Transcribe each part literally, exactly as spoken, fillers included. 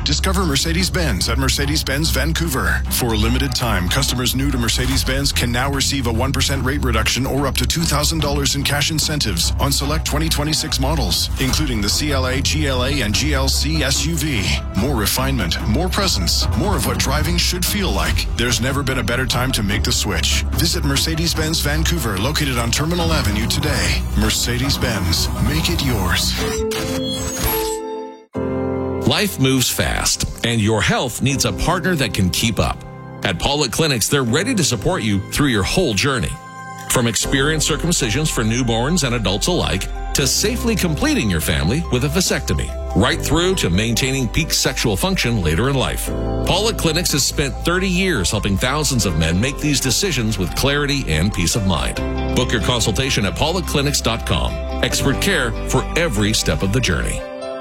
Discover Mercedes-Benz at Mercedes-Benz Vancouver. For a limited time, customers new to Mercedes-Benz can now receive a one percent rate reduction or up to two thousand dollars in cash incentives on select twenty twenty-six models, including the C L A, G L A, and G L C S U V. More refinement, more presence, more of what driving should feel like. There's never been a better time to make the switch. Visit Mercedes-Benz Vancouver, located on Terminal Avenue today. Mercedes-Benz. Make it yours. Life moves fast, and your health needs a partner that can keep up. At Pollock Clinics, they're ready to support you through your whole journey. From experienced circumcisions for newborns and adults alike, to safely completing your family with a vasectomy, right through to maintaining peak sexual function later in life. Pollock Clinics has spent thirty years helping thousands of men make these decisions with clarity and peace of mind. Book your consultation at pollock clinics dot com. Expert care for every step of the journey.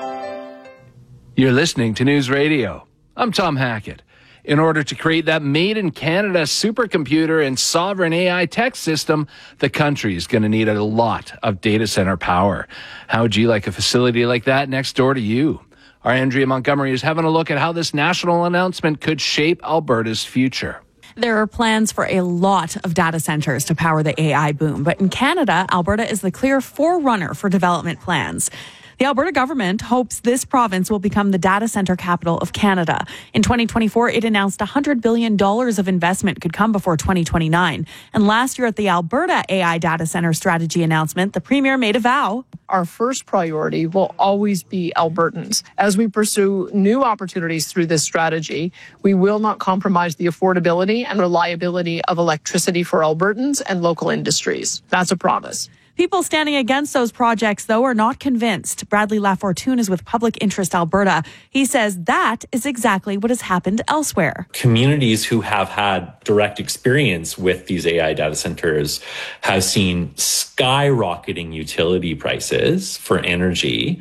You're listening to News Radio. I'm Tom Hackett. In order to create that made-in-Canada supercomputer and sovereign A I tech system, the country is going to need a lot of data center power. How would you like a facility like that next door to you? Our Andrea Montgomery is having a look at how this national announcement could shape Alberta's future. There are plans for a lot of data centers to power the A I boom, but in Canada, Alberta is the clear forerunner for development plans. The Alberta government hopes this province will become the data center capital of Canada. In twenty twenty-four, it announced one hundred billion dollars of investment could come before twenty twenty-nine. And last year at the Alberta A I data center strategy announcement, the Premier made a vow. Our first priority will always be Albertans. As we pursue new opportunities through this strategy, we will not compromise the affordability and reliability of electricity for Albertans and local industries. That's a promise. People standing against those projects, though, are not convinced. Bradley Lafortune is with Public Interest Alberta. He says that is exactly what has happened elsewhere. Communities who have had direct experience with these A I data centers have seen skyrocketing utility prices for energy.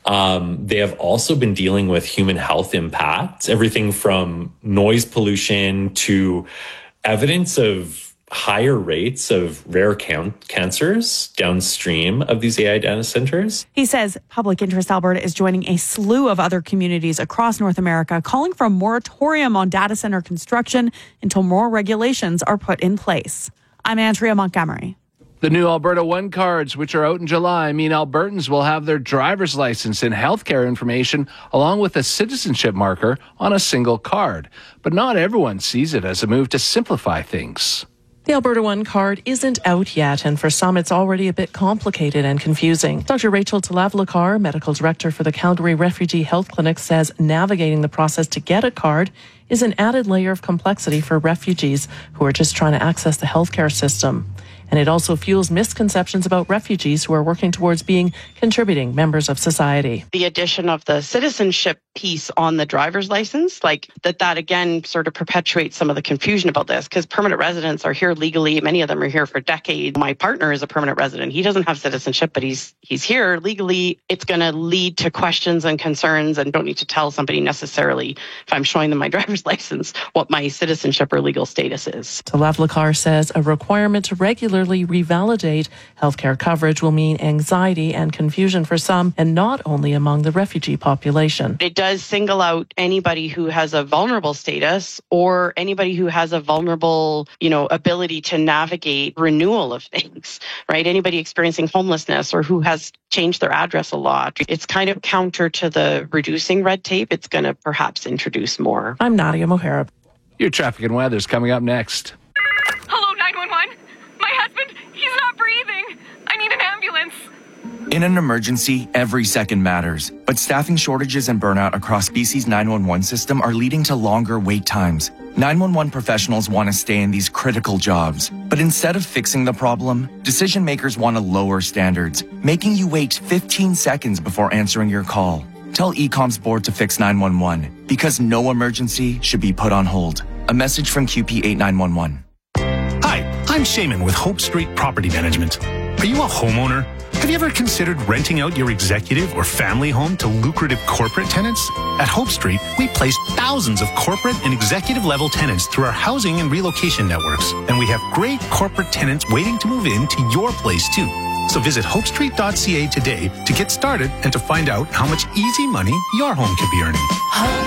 Um, they have also been dealing with human health impacts, everything from noise pollution to evidence of higher rates of rare can- cancers downstream of these A I data centers. He says Public Interest Alberta is joining a slew of other communities across North America calling for a moratorium on data center construction until more regulations are put in place. I'm Andrea Montgomery. The new Alberta One cards, which are out in July, mean Albertans will have their driver's license and healthcare information along with a citizenship marker on a single card. But not everyone sees it as a move to simplify things. The Alberta One card isn't out yet, and for some, it's already a bit complicated and confusing. Doctor Rachel Talavlakar, medical director for the Calgary Refugee Health Clinic, says navigating the process to get a card is an added layer of complexity for refugees who are just trying to access the healthcare system. And it also fuels misconceptions about refugees who are working towards being contributing members of society. The addition of the citizenship piece on the driver's license, like that, that again sort of perpetuates some of the confusion about this, because permanent residents are here legally. Many of them are here for decades. My partner is a permanent resident. He doesn't have citizenship, but he's he's here legally. It's going to lead to questions and concerns, and don't need to tell somebody necessarily, if I'm showing them my driver's license, what my citizenship or legal status is. Talavlakar says a requirement to regularly revalidate healthcare coverage will mean anxiety and confusion for some, and not only among the refugee population. It does single out anybody who has a vulnerable status or anybody who has a vulnerable, you know, ability to navigate renewal of things, right? Anybody experiencing homelessness or who has changed their address a lot. It's kind of counter to the reducing red tape. It's going to perhaps introduce more. I'm Nadia Moharib. Your traffic and weather is coming up next. Hello, nine one one. My husband, he's not breathing. I need an ambulance. In an emergency, every second matters. But staffing shortages and burnout across B C's nine one one system are leading to longer wait times. nine one one professionals want to stay in these critical jobs. But instead of fixing the problem, decision makers want to lower standards, making you wait fifteen seconds before answering your call. Tell E COM's board to fix nine one one, because no emergency should be put on hold. A message from Q P eight nine one one. Hi, I'm Shaman with Hope Street Property Management. Are you a homeowner? Have you ever considered renting out your executive or family home to lucrative corporate tenants? At Hope Street, we place thousands of corporate and executive level tenants through our housing and relocation networks. And we have great corporate tenants waiting to move into your place too. So visit hope street dot c a today to get started and to find out how much easy money your home could be earning.